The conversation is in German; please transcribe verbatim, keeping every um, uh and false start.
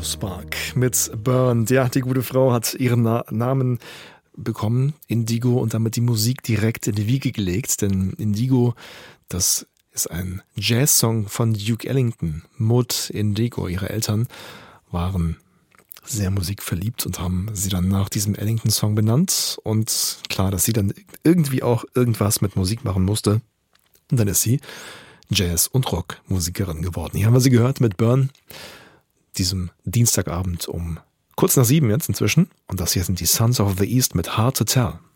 Spark mit Burned. Ja, die gute Frau hat ihren Na- Namen bekommen, Indigo, und damit die Musik direkt in die Wiege gelegt. Denn Indigo, das ist ein Jazzsong von Duke Ellington. Maud Indigo, ihre Eltern, waren sehr musikverliebt und haben sie dann nach diesem Ellington-Song benannt. Und klar, dass sie dann irgendwie auch irgendwas mit Musik machen musste. Und dann ist sie Jazz- und Rockmusikerin geworden. Hier haben wir sie gehört mit Burn, diesem Dienstagabend um kurz nach sieben jetzt inzwischen. Und das hier sind die Sons of the East mit Hard to Tell.